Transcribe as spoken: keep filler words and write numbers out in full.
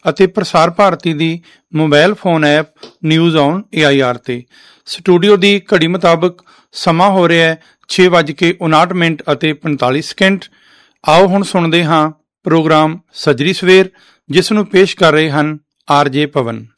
ਅਤੇ ਪ੍ਰਸਾਰ ਭਾਰਤੀ ਦੀ mobile phone app news on A I R 'ਤੇ। Studio ਦੀ ਘੜੀ ਮੁਤਾਬਕ ਸਮਾਂ ਹੋ ਰਿਹਾ ਹੈ ਛੇ ਵੱਜ ਕੇ ਉਣਾਹਠ ਮਿੰਟ ਅਤੇ ਪੰਤਾਲੀ ਸਕਿੰਟ। ਆਓ ਹੁਣ ਸੁਣਦੇ ਹਾਂ ਪ੍ਰੋਗਰਾਮ ਸੱਜਰੀ ਸਵੇਰ, ਜਿਸ ਨੂੰ ਪੇਸ਼ ਕਰ ਰਹੇ ਹਨ ਆਰ ਜੇ ਪਵਨ।